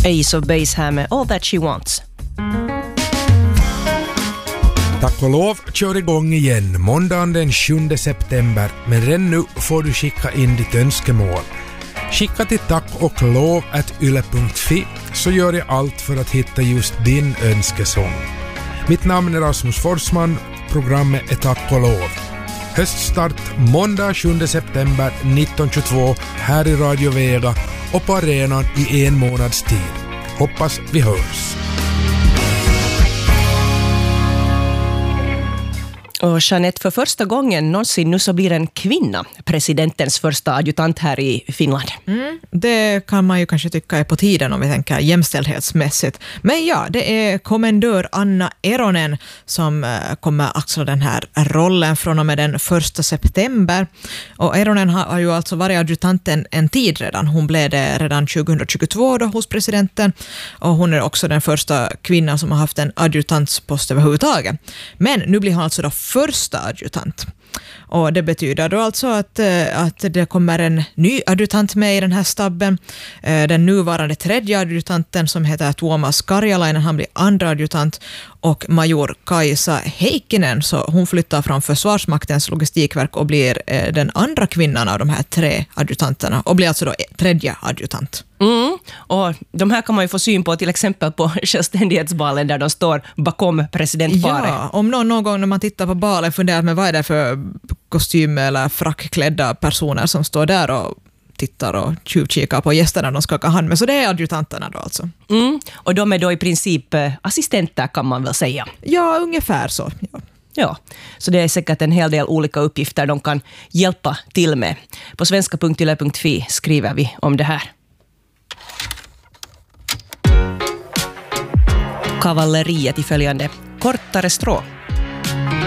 Ace of Base här med All That She Wants. Tack och lov kör igång igen måndagen den 7 september, men redan nu får du skicka in ditt önskemål. Skicka till tackochklov@yle.fi så gör jag allt för att hitta just din önskesång. Mitt namn är Rasmus Forsman, programmet är Tack och lov. Höststart måndag 7 september 1922 här i Radio Vega och på arenan i en månads tid. Hoppas vi hörs. Och Jeanette, för första gången någonsin nu så blir en kvinna presidentens första adjutant här i Finland. Det kan man ju kanske tycka är på tiden om vi tänker jämställdhetsmässigt. Men ja, det är kommendör Anna Eronen som kommer axla den här rollen från och med den 1 september. Och Eronen har ju alltså varit adjutanten en tid redan. Hon blev det redan 2022 då hos presidenten. Och hon är också den första kvinnan som har haft en adjutantspost överhuvudtaget. Men nu blir hon alltså då första adjutant. Och det betyder då alltså att det kommer en ny adjutant med i den här stabben. Den nuvarande tredje adjutanten som heter Tuomas Karjalainen, han blir andra adjutant, och major Kaisa Heikkinen, så hon flyttar från Försvarsmaktens logistikverk och blir den andra kvinnan av de här 3 adjutanterna och blir alltså då tredje adjutant. Och de här kan man ju få syn på till exempel på självständighetsbalen där de står bakom presidentparet. Ja, om någon gång när man tittar på balen funderar med vad är det för kostym eller frackklädda personer som står där och tittar och tjuvkikar på gästerna de skakar hand med. Så det är adjutanterna då alltså. Och de är då i princip assistenter kan man väl säga. Ja, ungefär så. Ja, så det är säkert en hel del olika uppgifter de kan hjälpa till med. På svenska.yle.fi skriver vi om det här. Kavalleriet i följande kortare strå.